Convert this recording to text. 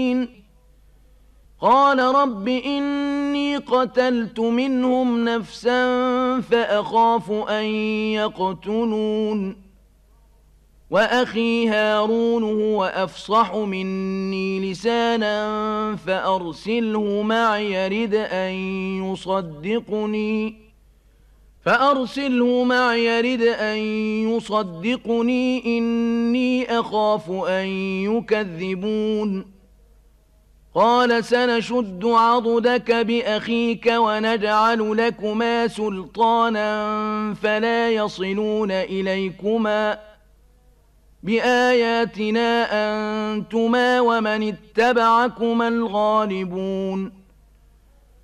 قال رب إني قتلت منهم نفسا فأخاف أن يقتلون وأخي هارون هو أفصح مني لسانا فأرسله معي يرد أن يصدقني إني أخاف أن يكذبون قال سنشد عضدك بأخيك ونجعل لكما سلطانا فلا يصلون إليكما بآياتنا أنتما ومن اتبعكما الغالبون